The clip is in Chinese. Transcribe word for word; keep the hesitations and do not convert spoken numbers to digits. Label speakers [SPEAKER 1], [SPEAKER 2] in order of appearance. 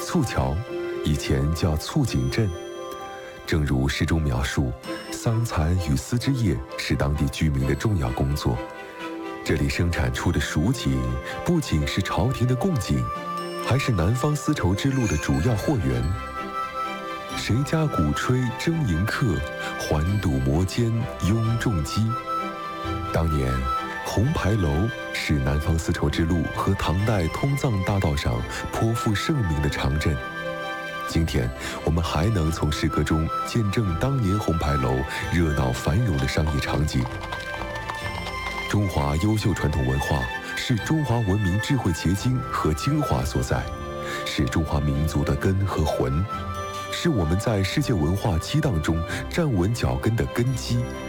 [SPEAKER 1] 簇桥，以前叫簇锦镇。正如诗中描述，桑蚕与丝织业是当地居民的重要工作。这里生产出的蜀锦，不仅是朝廷的贡锦，还是南方丝绸之路的主要货源。谁家鼓吹征迎客，环堵摩肩拥重击。当年红牌楼是南方丝绸之路和唐代通藏大道上颇负盛名的长镇。今天我们还能从诗歌中见证当年红牌楼热闹繁荣的商业场景。中华优秀传统文化是中华文明智慧结晶和精华所在，是中华民族的根和魂，是我们在世界文化激荡中站稳脚跟的根基。